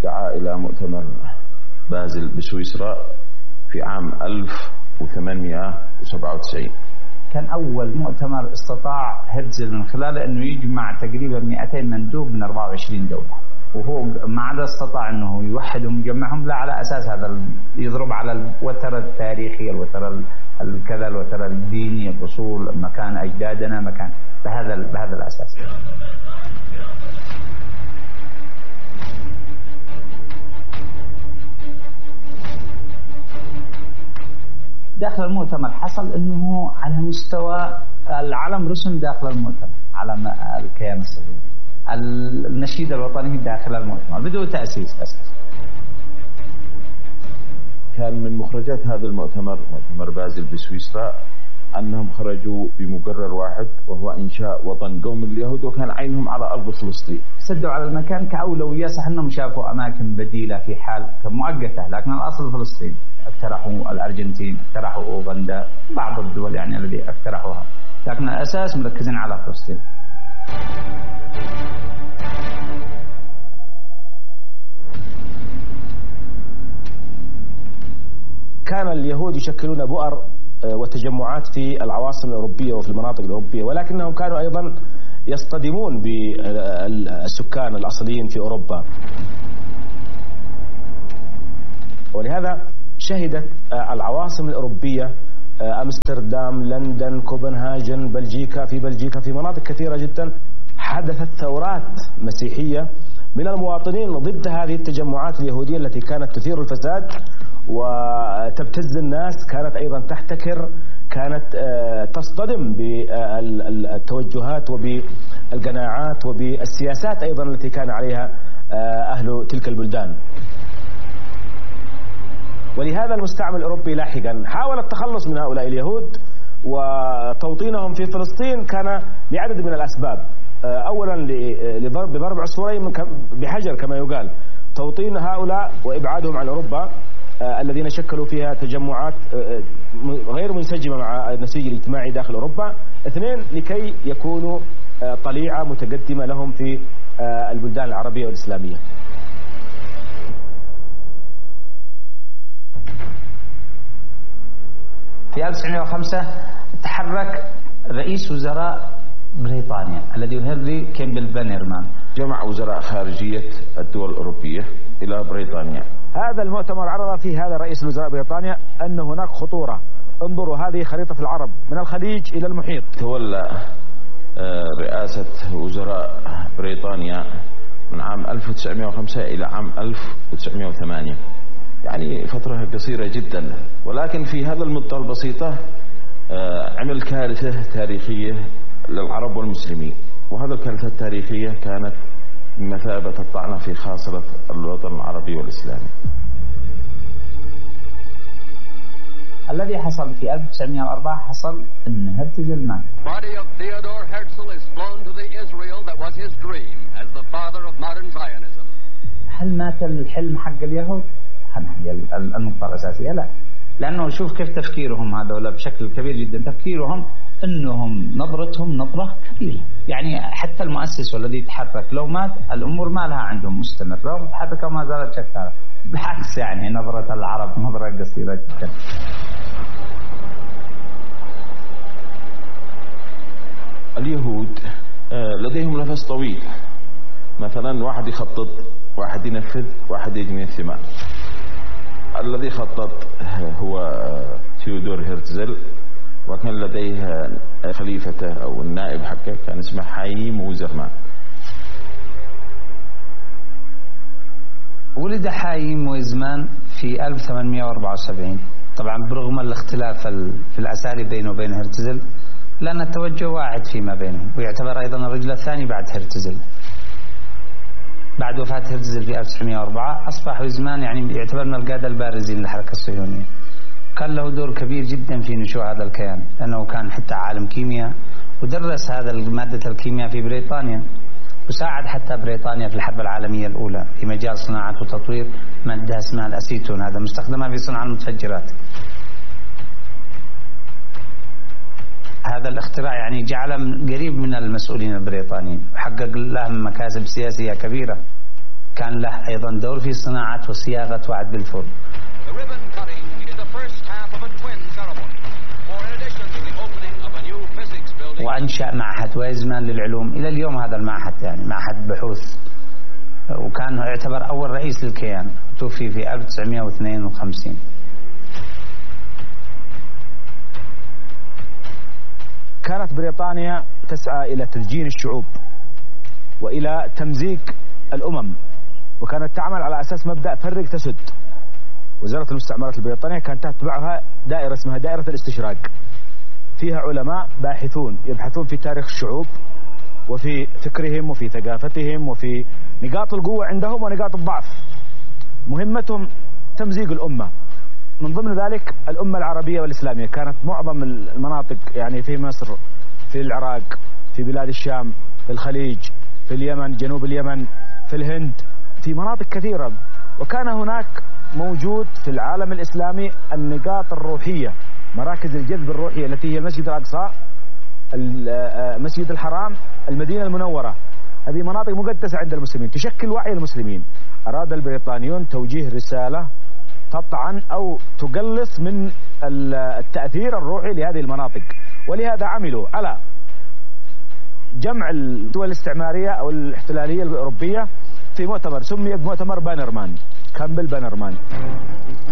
دعا إلى مؤتمر بازل بسويسرا في عام 1897. كان أول مؤتمر استطاع هرتزل من خلاله أنه يجمع تقريبا 200 مندوب من 24 دولة، وهو ما عدا استطاع أنه يوحدهم ويجمعهم، لا على أساس هذا يضرب على الوتر التاريخي، الوتر الكذا، الوتر الديني، الأصول، مكان أجدادنا، مكان بهذا الأساس. داخل المؤتمر حصل أنه على مستوى العلم رسم داخل المؤتمر، علم الكيان الصهيوني، النشيد الوطني داخل المؤتمر بدون تأسيس أساس. كان من مخرجات هذا المؤتمر، مؤتمر بازل بسويسرا، أنهم خرجوا بمقرر واحد وهو إنشاء وطن قوم اليهود، وكان عينهم على أرض فلسطين. سدوا على المكان كأولوية، صح أنهم شافوا أماكن بديلة في حال مؤقتة، لكن الأصل فلسطين. اقترحوا الأرجنتين، اقترحوا أوغندا، بعض الدول يعني الذي اقترحوها، لكن الأساس مركزين على فلسطين. كان اليهود يشكلون بؤر وتجمعات في العواصم الأوروبية وفي المناطق الأوروبية، ولكنهم كانوا أيضا يصطدمون بالسكان الأصليين في أوروبا، ولهذا شهدت العواصم الأوروبية أمستردام، لندن، كوبنهاجن، بلجيكا، في مناطق كثيرة جدا حدثت ثورات مسيحية من المواطنين ضد هذه التجمعات اليهودية التي كانت تثير الفساد وتبتز الناس، كانت أيضا تحتكر، كانت تصطدم بالتوجهات وبالقناعات وبالسياسات أيضا التي كان عليها أهل تلك البلدان. ولهذا المستعمر الأوروبي لاحقا حاول التخلص من هؤلاء اليهود، وتوطينهم في فلسطين كان لعدد من الأسباب. أولا بضرب عصفورين بحجر كما يقال، توطين هؤلاء وإبعادهم عن أوروبا الذين شكلوا فيها تجمعات غير منسجمة مع النسيج الاجتماعي داخل أوروبا. اثنين، لكي يكونوا طليعة متقدمة لهم في البلدان العربية والإسلامية. في 1905 تحرك رئيس وزراء بريطانيا الذي هنري كيمبل بانرمان، جمع وزراء خارجية الدول الأوروبية إلى بريطانيا. هذا المؤتمر عرض فيه هذا رئيس وزراء بريطانيا أن هناك خطورة، انظروا هذه خريطة العرب من الخليج إلى المحيط. تولى رئاسة وزراء بريطانيا من عام 1905 إلى عام 1908، يعني فترة قصيرة جدا، ولكن في هذا المدة البسيطة عمل كارثة تاريخية للعرب والمسلمين، وهذه الكارثة التاريخية كانت بمثابة الطعنة في خاصرة الوطن العربي والإسلامي. الذي حصل في 1904 حصل أن هرتزل مات. Body of Theodor Herzl is flown to the Israel that was his dream as the father of modern Zionism. هل مات الحلم حق اليهود؟ هي النقطة الأساسية. لا، لأنه شوف كيف تفكيرهم هذولا بشكل كبير جدا، تفكيرهم أنهم نظرتهم نظرة كبيرة، يعني حتى المؤسس والذي يتحرك لو مات الأمور ما لها عندهم مستمر، لو تحرك وما زالت شكالة، بالعكس يعني نظرة العرب نظرة قصيرة جدا. اليهود لديهم نفس طويل، مثلا واحد يخطط، واحد ينفذ، واحد يجني الثمار. الذي خطط هو ثيودور هرتزل، وكان لديه خليفته أو النائب حقه كان اسمه حايم وزرمان. ولد حايم وزمان في 1874، طبعا برغم الاختلاف في الأساليب بينه وبين هرتزل، لأن التوجه واحد فيما بينهم، ويعتبر أيضا الرجل الثاني بعد هرتزل. بعد وفاة هرتزل في 1904 أصبح وزمان يعني يعتبر من القادة البارزين للحركة الصهيونية. كان له دور كبير جدا في نشوء هذا الكيان، لأنه كان حتى عالم كيمياء ودرس هذا مادة الكيمياء في بريطانيا، وساعد حتى بريطانيا في الحرب العالمية الأولى في مجال صناعة وتطوير مادة اسمها الأسيتون، هذا مستخدمة في صناعة المتفجرات. هذا الاختراع يعني جعله قريب من المسؤولين البريطانيين وحقق لهم مكاسب سياسية كبيرة. كان له أيضا دور في صناعة وصياغة وعد بلفور. وأنشأ معهد ويزمان للعلوم. إلى اليوم هذا المعهد يعني معهد بحوث، وكان يعتبر أول رئيس للكيان، توفي في 1952. كانت بريطانيا تسعى إلى تدجين الشعوب وإلى تمزيق الأمم، وكانت تعمل على أساس مبدأ فرق تسد. وزارة المستعمرات البريطانية كانت تتبعها دائرة اسمها دائرة الاستشراق، فيها علماء باحثون يبحثون في تاريخ الشعوب وفي فكرهم وفي ثقافتهم وفي نقاط القوة عندهم ونقاط الضعف. مهمتهم تمزيق الأمة، من ضمن ذلك الأمة العربية والإسلامية. كانت معظم المناطق يعني في مصر، في العراق، في بلاد الشام، في الخليج، في اليمن، جنوب اليمن، في الهند، في مناطق كثيرة. وكان هناك موجود في العالم الإسلامي النقاط الروحية، مراكز الجذب الروحية التي هي المسجد الأقصى، المسجد الحرام، المدينة المنورة. هذه مناطق مقدسة عند المسلمين تشكل وعي المسلمين. أراد البريطانيون توجيه رسالة تطعن أو تقلص من التأثير الروحي لهذه المناطق، ولهذا عملوا على جمع الدول الاستعمارية أو الاحتلالية الأوروبية في مؤتمر سمي بمؤتمر بانرمان، كامبل بانرمان.